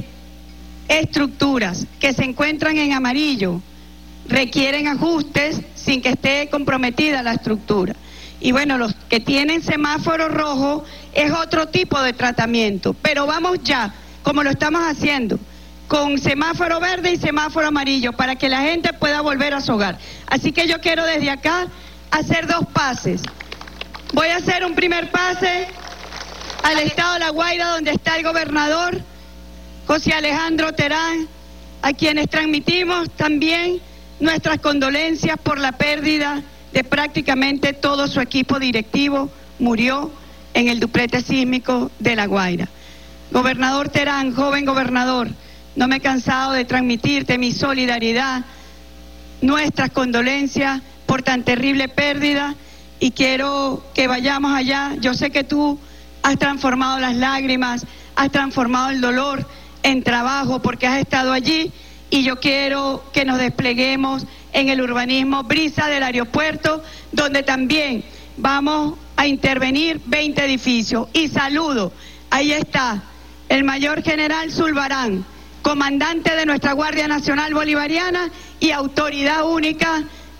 estructuras que se encuentran en amarillo requieren ajustes sin que esté comprometida la estructura. Y bueno, los que tienen semáforo rojo es otro tipo de tratamiento, pero vamos ya, como lo estamos haciendo, con semáforo verde y semáforo amarillo, para que la gente pueda volver a su hogar. Así que yo quiero desde acá hacer dos pases. Voy a hacer un primer pase al estado de La Guaira, donde está el gobernador José Alejandro Terán, a quienes transmitimos también nuestras condolencias por la pérdida de prácticamente todo su equipo directivo. Murió en el duplete sísmico de La Guaira. Gobernador Terán, joven gobernador, no me he cansado de transmitirte mi solidaridad, nuestras condolencias por tan terrible pérdida, y quiero que vayamos allá. Yo sé que tú has transformado las lágrimas, has transformado el dolor en trabajo, porque has estado allí, y yo quiero que nos despleguemos en el urbanismo Brisa del aeropuerto, donde también vamos a intervenir veinte edificios. Y saludo, ahí está el mayor general Zulbarán, comandante de nuestra Guardia Nacional Bolivariana y autoridad única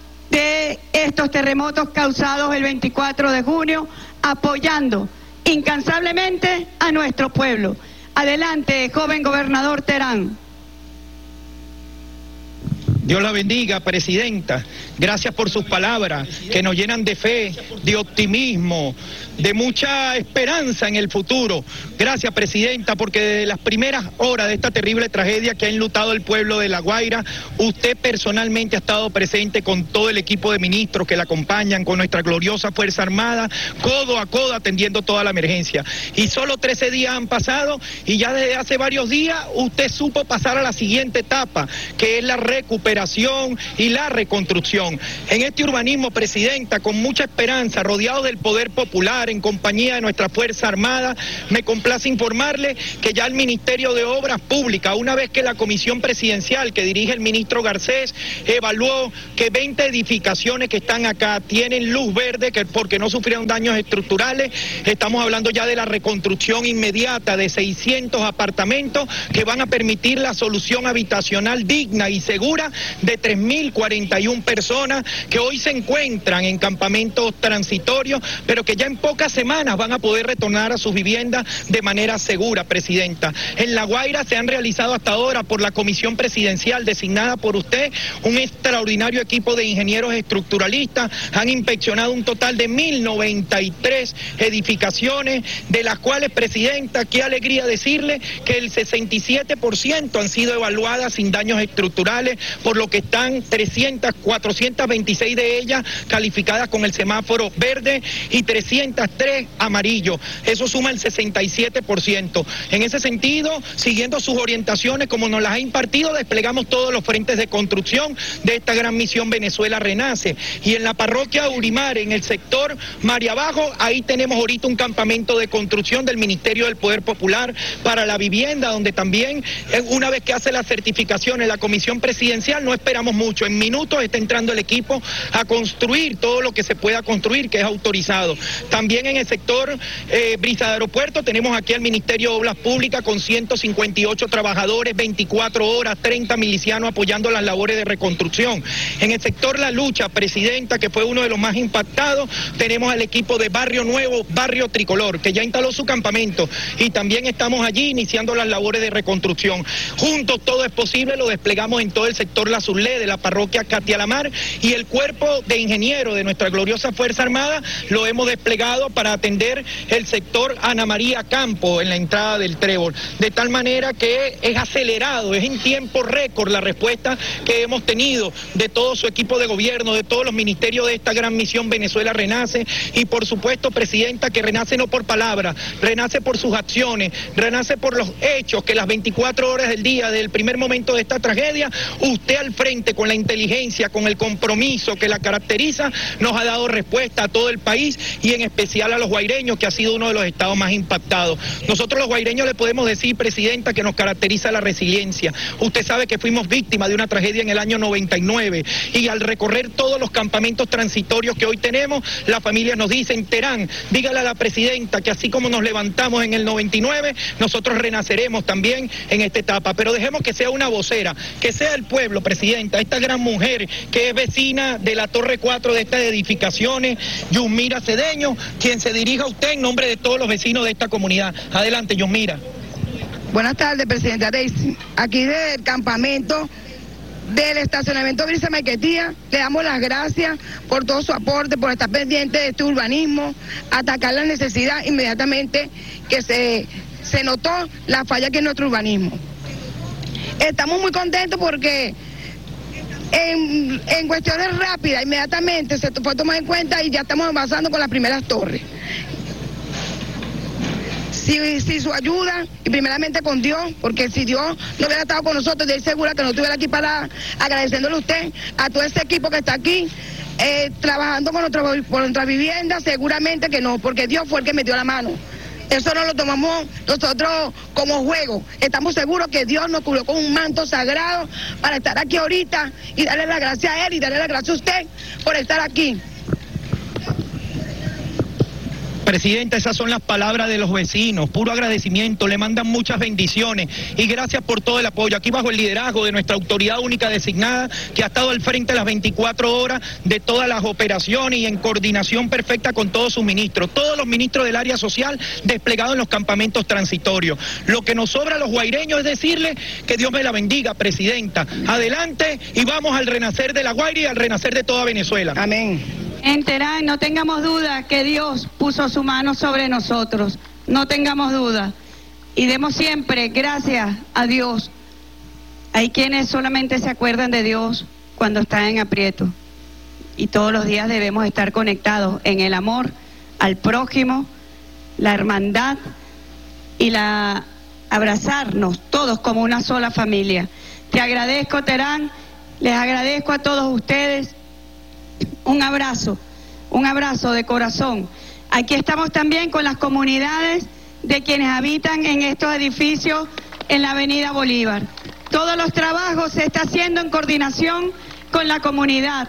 de estos terremotos causados el veinticuatro de junio, apoyando incansablemente a nuestro pueblo. Adelante, joven gobernador Terán. Dios la bendiga, presidenta. Gracias por sus palabras que nos llenan de fe, de optimismo, de mucha esperanza en el futuro. Gracias, presidenta, porque desde las primeras horas de esta terrible tragedia que ha enlutado el pueblo de La Guaira, usted personalmente ha estado presente con todo el equipo de ministros que la acompañan, con nuestra gloriosa Fuerza Armada, codo a codo atendiendo toda la emergencia. Y solo trece días han pasado y ya desde hace varios días usted supo pasar a la siguiente etapa, que es la recuperación y la reconstrucción. En este urbanismo, presidenta, con mucha esperanza, rodeado del poder popular, en compañía de nuestra Fuerza Armada, me complace informarle que ya el Ministerio de Obras Públicas, una vez que la comisión presidencial que dirige el ministro Garcés evaluó que veinte edificaciones que están acá tienen luz verde que porque no sufrieron daños estructurales, estamos hablando ya de la reconstrucción inmediata de seiscientos apartamentos que van a permitir la solución habitacional digna y segura de tres mil cuarenta y una personas que hoy se encuentran en campamentos transitorios, pero que ya en pocas semanas van a poder retornar a sus viviendas de manera segura, presidenta. En La Guaira se han realizado hasta ahora por la comisión presidencial designada por usted un extraordinario equipo de ingenieros estructuralistas, han inspeccionado un total de mil noventa y tres edificaciones, de las cuales, presidenta, qué alegría decirle que el sesenta y siete por ciento han sido evaluadas sin daños estructurales, por lo que están trescientas, cuatrocientas veintiséis de ellas calificadas con el semáforo verde y trescientos tres amarillo. Eso suma el sesenta y siete por ciento. En ese sentido, siguiendo sus orientaciones como nos las ha impartido, desplegamos todos los frentes de construcción de esta gran misión Venezuela Renace. Y en la parroquia Urimar, en el sector María Abajo, ahí tenemos ahorita un campamento de construcción del Ministerio del Poder Popular para la vivienda, donde también, una vez que hace la certificación en la comisión presidencial, no esperamos mucho, en minutos está entrando el equipo a construir todo lo que se pueda construir, que es autorizado. También en el sector eh, Brisa de Aeropuerto tenemos aquí al Ministerio de Obras Públicas con ciento cincuenta y ocho trabajadores, veinticuatro horas, treinta milicianos apoyando las labores de reconstrucción. En el sector La Lucha, presidenta, que fue uno de los más impactados, tenemos al equipo de Barrio Nuevo, Barrio Tricolor, que ya instaló su campamento y también estamos allí iniciando las labores de reconstrucción. Juntos todo es posible, lo desplegamos en todo el sector La Zulé de la parroquia Catialamar, y el cuerpo de ingenieros de nuestra gloriosa Fuerza Armada lo hemos desplegado para atender el sector Ana María Campo en la entrada del Trébol, de tal manera que es acelerado, es en tiempo récord la respuesta que hemos tenido de todo su equipo de gobierno, de todos los ministerios de esta gran misión Venezuela Renace, y por supuesto, presidenta, que renace no por palabras, renace por sus acciones, renace por los hechos, que las veinticuatro horas del día, desde el primer momento de esta tragedia, usted al frente, con la inteligencia, con el compromiso que la caracteriza, nos ha dado respuesta a todo el país y en especial a los guaireños, que ha sido uno de los estados más impactados. Nosotros los guaireños le podemos decir, presidenta, que nos caracteriza la resiliencia. Usted sabe que fuimos víctimas de una tragedia en el año noventa y nueve y al recorrer todos los campamentos transitorios que hoy tenemos, las familias nos dicen: Terán, dígale a la presidenta que así como nos levantamos en el noventa y nueve, nosotros renaceremos también en esta etapa. Pero dejemos que sea una vocera, que sea el pueblo, presidenta, esta gran mujer que es vecina de la Torre cuatro de estas edificaciones, Yusmira Cedeño, quien se dirija a usted en nombre de todos los vecinos de esta comunidad. Adelante, Yusmira. Buenas tardes, presidenta Daisy. Aquí del campamento del estacionamiento Brisa Maiquetía, le damos las gracias por todo su aporte, por estar pendiente de este urbanismo, atacar la necesidad inmediatamente que se, se notó la falla que es nuestro urbanismo. Estamos muy contentos porque en, en cuestiones rápidas, inmediatamente se fue tomado en cuenta y ya estamos avanzando con las primeras torres. Si, si su ayuda, y primeramente con Dios, porque si Dios no hubiera estado con nosotros, estoy segura que no estuviera aquí para agradeciéndole a usted, a todo ese equipo que está aquí, eh, trabajando con nuestra, por nuestra vivienda, seguramente que no, porque Dios fue el que metió la mano. Eso no lo tomamos nosotros como juego. Estamos seguros que Dios nos cubrió con un manto sagrado para estar aquí ahorita y darle las gracias a Él y darle las gracias a usted por estar aquí. Presidenta, esas son las palabras de los vecinos, puro agradecimiento, le mandan muchas bendiciones y gracias por todo el apoyo. Aquí bajo el liderazgo de nuestra autoridad única designada, que ha estado al frente las veinticuatro horas de todas las operaciones y en coordinación perfecta con todos sus ministros, todos los ministros del área social desplegados en los campamentos transitorios. Lo que nos sobra a los guaireños es decirle que Dios me la bendiga, Presidenta. Adelante y vamos al renacer de La Guaira y al renacer de toda Venezuela. Amén. En Terán, no tengamos duda que Dios puso su mano sobre nosotros, no tengamos duda. Y demos siempre gracias a Dios. Hay quienes solamente se acuerdan de Dios cuando están en aprieto. Y todos los días debemos estar conectados en el amor al prójimo, la hermandad y la abrazarnos todos como una sola familia. Te agradezco, Terán, les agradezco a todos ustedes. Un abrazo, un abrazo de corazón. Aquí estamos también con las comunidades de quienes habitan en estos edificios en la Avenida Bolívar. Todos los trabajos se están haciendo en coordinación con la comunidad.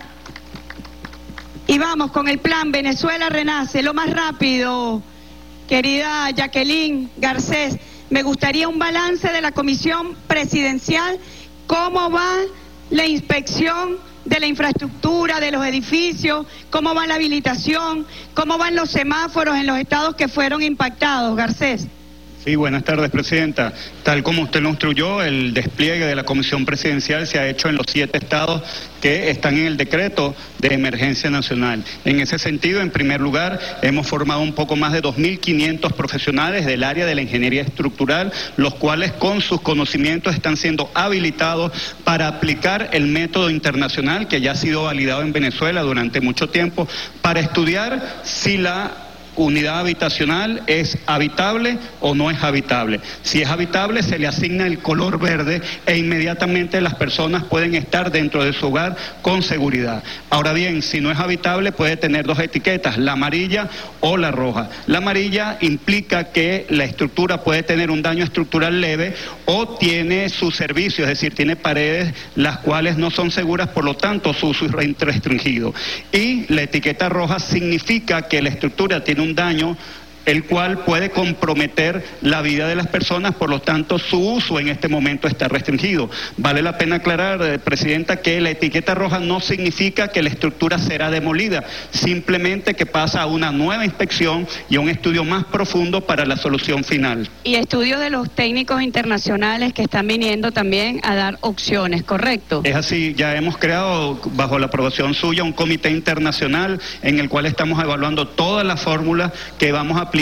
Y vamos con el plan Venezuela Renace, lo más rápido. Querida Jacqueline Garcés, me gustaría un balance de la Comisión Presidencial, cómo va la inspección de la infraestructura, de los edificios, cómo va la habilitación, cómo van los semáforos en los estados que fueron impactados. Garcés. Sí, buenas tardes, Presidenta. Tal como usted lo instruyó, el despliegue de la Comisión Presidencial se ha hecho en los siete estados que están en el decreto de emergencia nacional. En ese sentido, en primer lugar, hemos formado un poco más de dos mil quinientos profesionales del área de la ingeniería estructural, los cuales con sus conocimientos están siendo habilitados para aplicar el método internacional que ya ha sido validado en Venezuela durante mucho tiempo, para estudiar si la unidad habitacional es habitable o no es habitable. Si es habitable, se le asigna el color verde e inmediatamente las personas pueden estar dentro de su hogar con seguridad. Ahora bien, si no es habitable, puede tener dos etiquetas, la amarilla o la roja. La amarilla implica que la estructura puede tener un daño estructural leve o tiene su servicio, es decir, tiene paredes las cuales no son seguras, por lo tanto su uso es restringido. Y la etiqueta roja significa que la estructura tiene un daño el cual puede comprometer la vida de las personas, por lo tanto su uso en este momento está restringido. Vale la pena aclarar, eh, Presidenta, que la etiqueta roja no significa que la estructura será demolida, simplemente que pasa a una nueva inspección y a un estudio más profundo para la solución final. Y estudios de los técnicos internacionales que están viniendo también a dar opciones, ¿correcto? Es así, ya hemos creado, bajo la aprobación suya, un comité internacional en el cual estamos evaluando todas las fórmulas que vamos a aplicar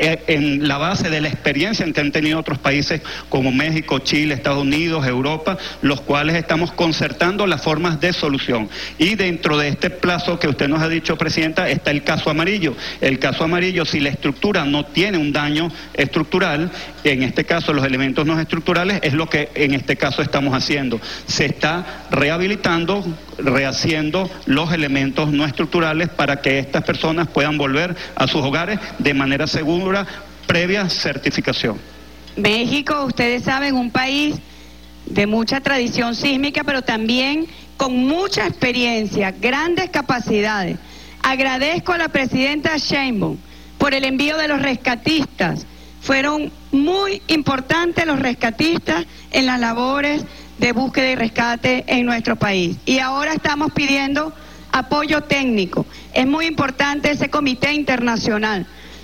en la base de la experiencia que han tenido otros países como México, Chile, Estados Unidos, Europa, los cuales estamos concertando las formas de solución. Y dentro de este plazo que usted nos ha dicho, Presidenta, está el caso amarillo. El caso amarillo, si la estructura no tiene un daño estructural, en este caso los elementos no estructurales, es lo que en este caso estamos haciendo. Se está rehabilitando, rehaciendo los elementos no estructurales para que estas personas puedan volver a sus hogares de manera segura, previa certificación. México, ustedes saben, un país de mucha tradición sísmica, pero también con mucha experiencia, grandes capacidades. Agradezco a la presidenta Sheinbaum por el envío de los rescatistas. Fueron muy importantes los rescatistas en las labores de búsqueda y rescate en nuestro país. Y ahora estamos pidiendo apoyo técnico. Es muy importante ese comité internacional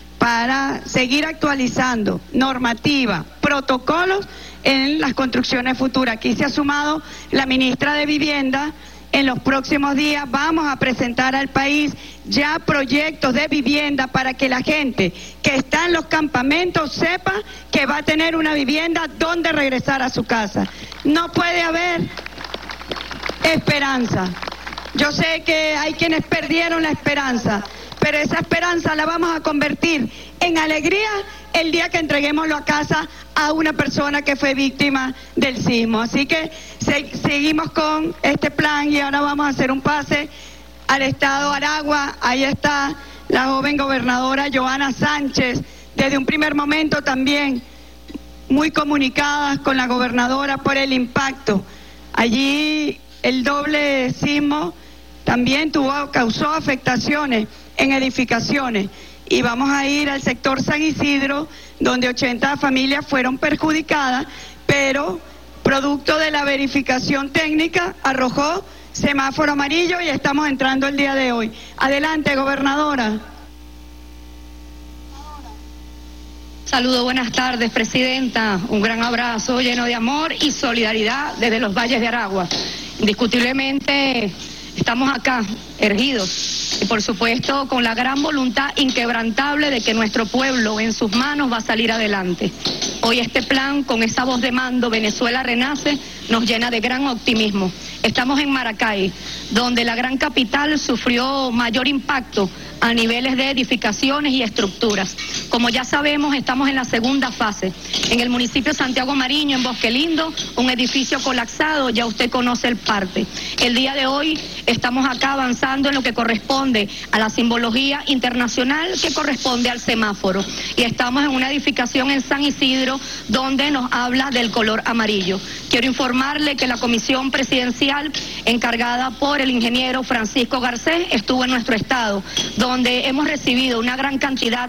para seguir actualizando normativa, protocolos en las construcciones futuras. Aquí se ha sumado la ministra de Vivienda. En los próximos días vamos a presentar al país ya proyectos de vivienda para que la gente que está en los campamentos sepa que va a tener una vivienda donde regresar a su casa. No puede haber esperanza. Yo sé que hay quienes perdieron la esperanza, pero esa esperanza la vamos a convertir en alegría el día que entreguemos la casa a una persona que fue víctima del sismo. Así que se, seguimos con este plan y ahora vamos a hacer un pase al estado Aragua. Ahí está la joven gobernadora Joana Sánchez, desde un primer momento también muy comunicadas con la gobernadora por el impacto. Allí el doble sismo también tuvo, causó afectaciones en edificaciones y vamos a ir al sector San Isidro, donde ochenta familias fueron perjudicadas, pero producto de la verificación técnica arrojó semáforo amarillo y estamos entrando el día de hoy. Adelante, gobernadora. Saludos, buenas tardes, presidenta. Un gran abrazo lleno de amor y solidaridad desde los Valles de Aragua. Indiscutiblemente estamos acá, erguidos, y por supuesto con la gran voluntad inquebrantable de que nuestro pueblo en sus manos va a salir adelante. Hoy este plan, con esa voz de mando, Venezuela Renace, nos llena de gran optimismo. Estamos en Maracay, donde la gran capital sufrió mayor impacto a niveles de edificaciones y estructuras. Como ya sabemos, estamos en la segunda fase. En el municipio de Santiago Mariño, en Bosque Lindo, un edificio colapsado, ya usted conoce el parte. El día de hoy estamos acá avanzando en lo que corresponde a la simbología internacional que corresponde al semáforo. Y estamos en una edificación en San Isidro donde nos habla del color amarillo. Quiero informarle que la comisión presidencial encargada por el ingeniero Francisco Garcés estuvo en nuestro estado, donde hemos recibido una gran cantidad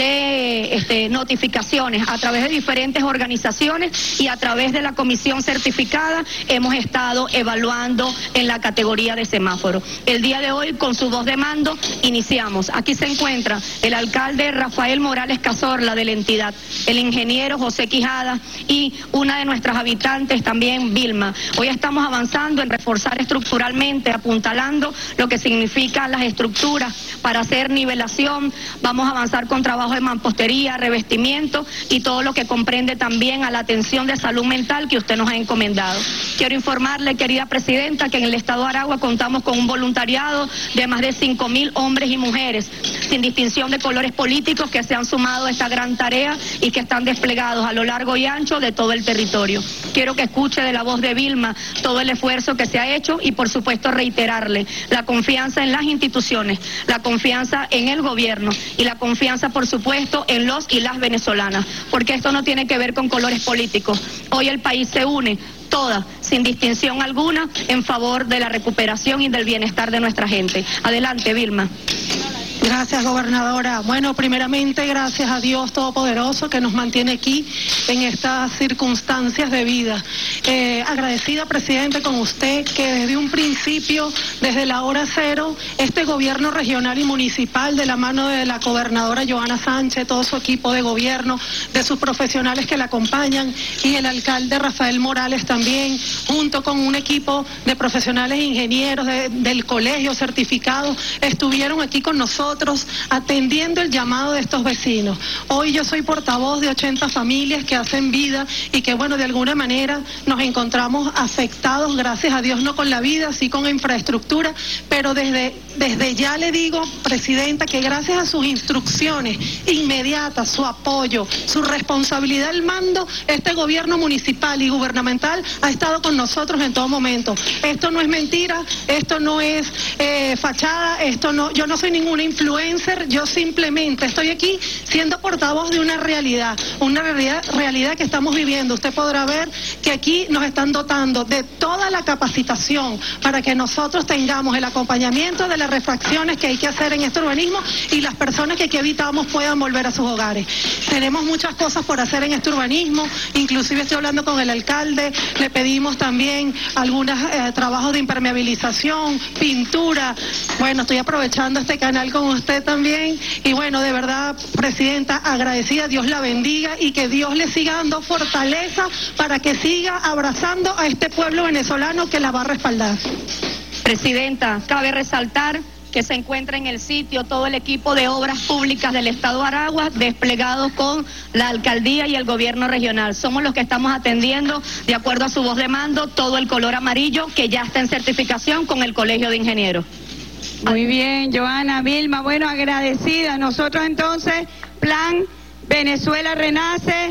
de este, notificaciones a través de diferentes organizaciones y a través de la comisión certificada hemos estado evaluando en la categoría de semáforo. El día de hoy, con su voz de mando, iniciamos. Aquí se encuentra el alcalde Rafael Morales Cazorla de la entidad, el ingeniero José Quijada y una de nuestras habitantes también, Vilma. Hoy estamos avanzando en reforzar estructuralmente, apuntalando lo que significan las estructuras para hacer nivelación. Vamos a avanzar con trabajo de mampostería, revestimiento y todo lo que comprende también a la atención de salud mental que usted nos ha encomendado. Quiero informarle, querida presidenta, que en el estado de Aragua contamos con un voluntariado de más de cinco mil hombres y mujeres, sin distinción de colores políticos, que se han sumado a esta gran tarea y que están desplegados a lo largo y ancho de todo el territorio. Quiero que escuche de la voz de Vilma todo el esfuerzo que se ha hecho y por supuesto reiterarle la confianza en las instituciones, la confianza en el gobierno y la confianza por supuesto en los y las venezolanas, porque esto no tiene que ver con colores políticos. Hoy el país se une toda, sin distinción alguna, en favor de la recuperación y del bienestar de nuestra gente. Adelante, Vilma. Gracias, gobernadora. Bueno, primeramente, gracias a Dios Todopoderoso que nos mantiene aquí en estas circunstancias de vida. Eh, agradecida, presidente, con usted que desde un principio, desde la hora cero, este gobierno regional y municipal, de la mano de la gobernadora Johanna Sánchez, todo su equipo de gobierno, de sus profesionales que la acompañan y el alcalde Rafael Morales también, junto con un equipo de profesionales e ingenieros de, del colegio certificados, estuvieron aquí con nosotros atendiendo el llamado de estos vecinos. Hoy yo soy portavoz de ochenta familias que hacen vida y que, bueno, de alguna manera nos encontramos afectados, gracias a Dios, no con la vida, sí con la infraestructura, pero desde, desde ya le digo, presidenta, que gracias a sus instrucciones inmediatas, su apoyo, su responsabilidad al mando, este gobierno municipal y gubernamental ha estado con nosotros en todo momento. Esto no es mentira, esto no es eh, fachada, esto no, yo no soy ninguna influencer, yo simplemente estoy aquí siendo portavoz de una realidad, una realidad, realidad que estamos viviendo. Usted podrá ver que aquí nos están dotando de toda la capacitación para que nosotros tengamos el acompañamiento de las refracciones que hay que hacer en este urbanismo y las personas que aquí habitamos puedan volver a sus hogares. Tenemos muchas cosas por hacer en este urbanismo, inclusive estoy hablando con el alcalde, le pedimos también algunos eh, trabajos de impermeabilización, pintura. Bueno, estoy aprovechando este canal con usted también y bueno, de verdad, presidenta, agradecida, Dios la bendiga y que Dios le siga dando fortaleza para que siga abrazando a este pueblo venezolano que la va a respaldar. Presidenta, cabe resaltar que se encuentra en el sitio todo el equipo de obras públicas del estado de Aragua, desplegados con la alcaldía y el gobierno regional. Somos los que estamos atendiendo, de acuerdo a su voz de mando, todo el color amarillo que ya está en certificación con el Colegio de Ingenieros. Muy bien, Johanna, Vilma, bueno, agradecida. Nosotros entonces, Plan Venezuela Renace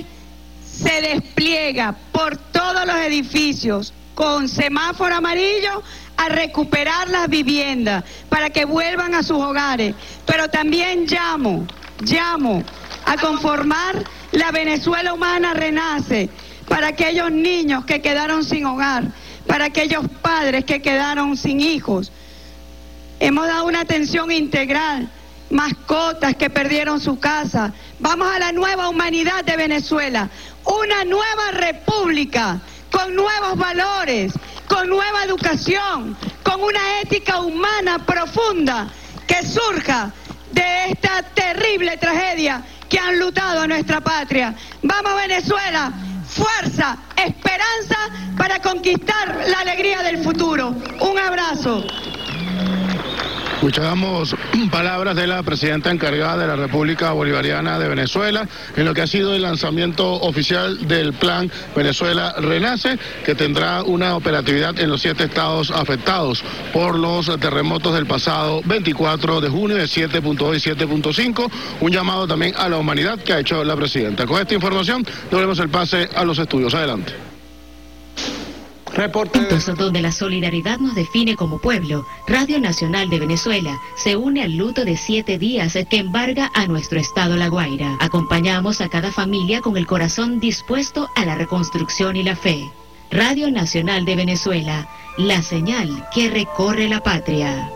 se despliega por todos los edificios con semáforo amarillo a recuperar las viviendas para que vuelvan a sus hogares. Pero también llamo, llamo a conformar la Venezuela Humana Renace para aquellos niños que quedaron sin hogar, para aquellos padres que quedaron sin hijos. Hemos dado una atención integral mascotas que perdieron su casa. Vamos a la nueva humanidad de Venezuela, una nueva república con nuevos valores, con nueva educación, con una ética humana profunda que surja de esta terrible tragedia que han lutado a nuestra patria. Vamos Venezuela, fuerza, esperanza para conquistar la alegría del futuro. Un abrazo. Escuchamos palabras de la presidenta encargada de la República Bolivariana de Venezuela en lo que ha sido el lanzamiento oficial del plan Venezuela Renace, que tendrá una operatividad en los siete estados afectados por los terremotos del pasado veinticuatro de junio de siete punto dos y siete punto cinco. Un llamado también a la humanidad que ha hecho la presidenta. Con esta información, damos el pase a los estudios. Adelante. Puntos donde la solidaridad nos define como pueblo, Radio Nacional de Venezuela se une al luto de siete días que embarga a nuestro estado La Guaira. Acompañamos a cada familia con el corazón dispuesto a la reconstrucción y la fe. Radio Nacional de Venezuela, la señal que recorre la patria.